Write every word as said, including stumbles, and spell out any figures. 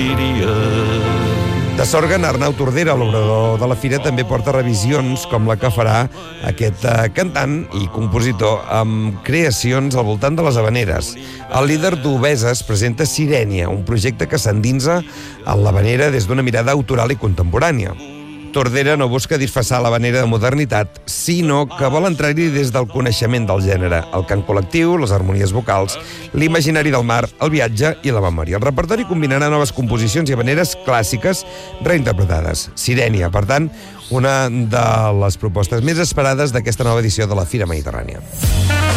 diria. De Sorgen, Arnau Tordera, l'obrador de la fira, també porta revisions com la que farà aquest eh, cantant i compositor amb creacions al voltant de les havaneres. El líder d'Obeses presenta Sirènia, un projecte que s'endinsa en l'havanera des d'una mirada autoral i contemporània. Tordera no busca disfressar l'havanera de modernitat, sinó que vol entrar-hi des del coneixement del gènere, el cant col·lectiu, les harmonies vocals, l'imaginari del mar, el viatge i la memòria. El repertori combinarà noves composicions i havaneres clàssiques reinterpretades. Sirènia, per tant, una de les propostes més esperades d'aquesta nova edició de la Fira Mediterrània.